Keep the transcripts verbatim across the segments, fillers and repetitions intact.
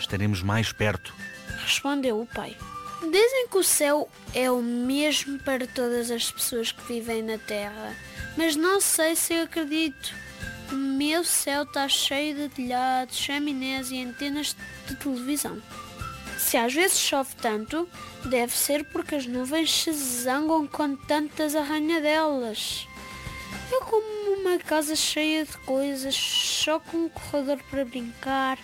estaremos mais perto. Respondeu o pai. Dizem que o céu é o mesmo para todas as pessoas que vivem na terra, mas não sei se eu acredito. O meu céu está cheio de telhados, chaminés e antenas de televisão. Se às vezes chove tanto, deve ser porque as nuvens se zangam com tantas arranhadelas. É como uma casa cheia de coisas, só com um corredor para brincar.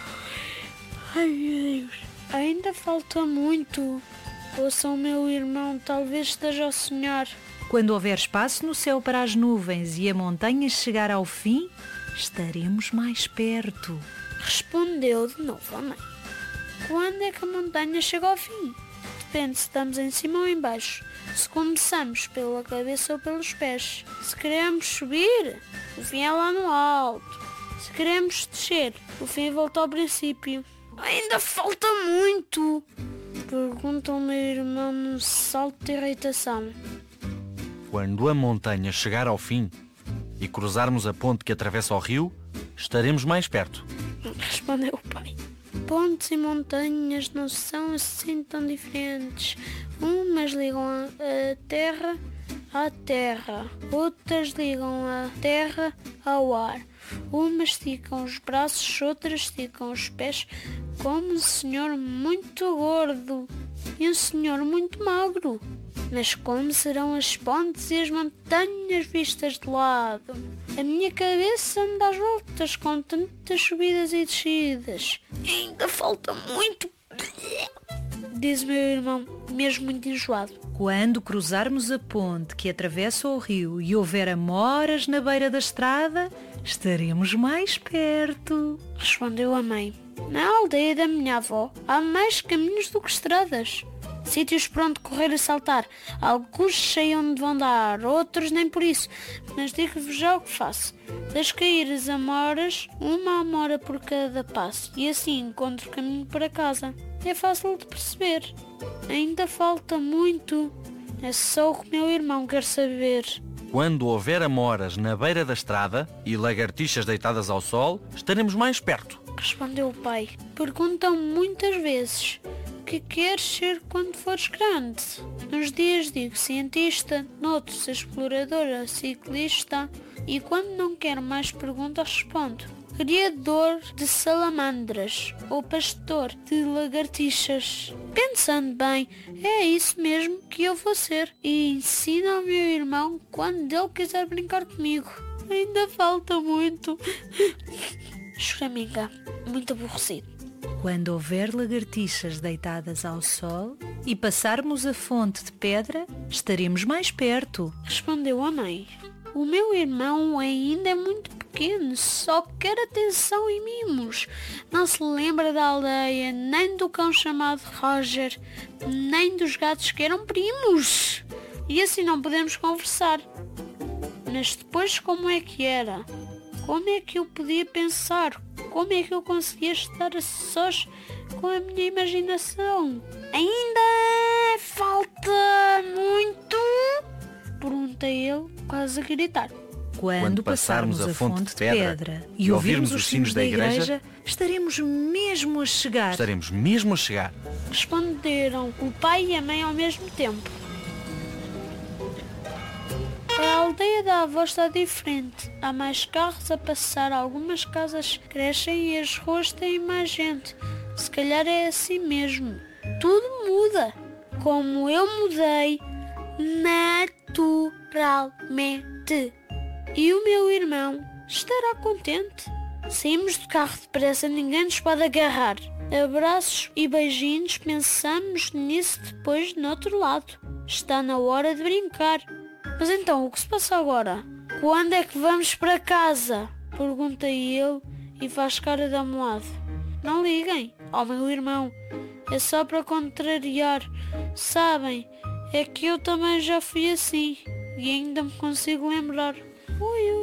Ai, meu Deus, ainda falta muito. Ouça o meu irmão, talvez esteja a sonhar. Quando houver espaço no céu para as nuvens e a montanha chegar ao fim, estaremos mais perto. Respondeu de novo a mãe. Quando é que a montanha chega ao fim? Depende se estamos em cima ou em baixo. Se começamos pela cabeça ou pelos pés. Se queremos subir, o fim é lá no alto. Se queremos descer, o fim volta ao princípio. Ainda falta muito! Pergunta o meu irmão num salto de irritação. Quando a montanha chegar ao fim e cruzarmos a ponte que atravessa o rio, estaremos mais perto. Respondeu o pai. Pontes e montanhas não são assim tão diferentes. Umas ligam a terra à terra, outras ligam a terra ao ar. Umas esticam os braços, outras esticam os pés, como um senhor muito gordo e um senhor muito magro. Mas como serão as pontes e as montanhas vistas de lado? A minha cabeça anda às voltas com tantas subidas e descidas. Ainda falta muito, diz o meu irmão, mesmo muito enjoado. Quando cruzarmos a ponte que atravessa o rio e houver amoras na beira da estrada, estaremos mais perto. Respondeu a mãe. Na aldeia da minha avó há mais caminhos do que estradas. Sítios para onde correr e saltar. Alguns sei onde vão dar, outros nem por isso. Mas digo-vos já o que faço. Deixo cair as amoras, uma amora por cada passo. E assim encontro o caminho para casa. É fácil de perceber. Ainda falta muito. É só o que meu irmão quer saber. Quando houver amoras na beira da estrada e lagartixas deitadas ao sol, estaremos mais perto. Respondeu o pai. Perguntam muitas vezes: o que queres ser quando fores grande? Uns dias digo cientista, noutros exploradora, ciclista, e quando não quero mais perguntas respondo: criador de salamandras ou pastor de lagartixas. Pensando bem, é isso mesmo que eu vou ser, e ensino ao meu irmão quando ele quiser brincar comigo. Ainda falta muito. Choraminga, muito aborrecido. Quando houver lagartixas deitadas ao sol e passarmos a fonte de pedra, estaremos mais perto. Respondeu a mãe. O meu irmão ainda é muito pequeno, só quer atenção e mimos. Não se lembra da aldeia, nem do cão chamado Roger, nem dos gatos que eram primos. E assim não podemos conversar. Mas depois como é que era? Como é que eu podia pensar? Como é que eu conseguia estar a sós com a minha imaginação? Ainda falta muito? Pergunta ele, quase a gritar. Quando, Quando passarmos a fonte de pedra e ouvirmos os sinos da igreja, estaremos mesmo a chegar. Estaremos mesmo a chegar. Responderam o pai e a mãe ao mesmo tempo. A aldeia da avó está diferente. Há mais carros a passar, algumas casas crescem e as ruas têm mais gente. Se calhar é assim mesmo. Tudo muda. Como eu mudei naturalmente. E o meu irmão estará contente. Saímos do carro depressa, ninguém nos pode agarrar. Abraços e beijinhos, pensamos nisso depois no outro lado. Está na hora de brincar. Mas então, o que se passa agora? Quando é que vamos para casa? Pergunta ele e faz cara de amuado. Não liguem ao meu irmão. É só para contrariar. Sabem, é que eu também já fui assim. E ainda me consigo lembrar. Ui, ui.